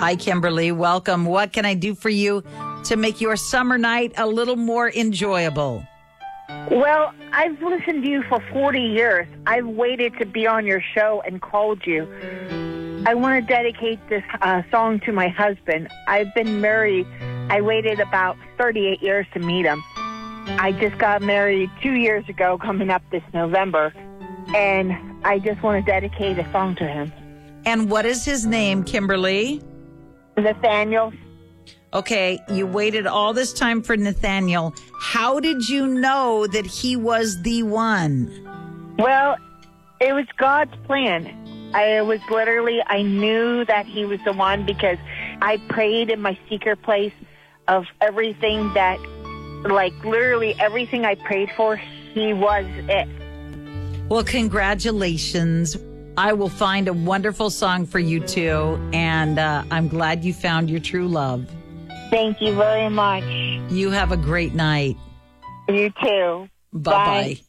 Hi, Kimberly. Welcome. What can I do for you to make your summer night a little more enjoyable? Well, I've listened to you for 40 years. I've waited to be on your show and called you. I want to dedicate this song to my husband. I've been married. I waited about 38 years to meet him. I just got married 2 years ago, coming up this November, and I just want to dedicate a song to him. And what is his name, Kimberly? Nathaniel. Okay, you waited all this time for Nathaniel. How did you know that he was the one? Well, it was God's plan. I knew that he was the one because I prayed in my secret place of everything that, like literally everything I prayed for, he was it. Well, congratulations. I will find a wonderful song for you too, and I'm glad you found your true love. Thank you very much. You have a great night. You too. Bye-bye. Bye.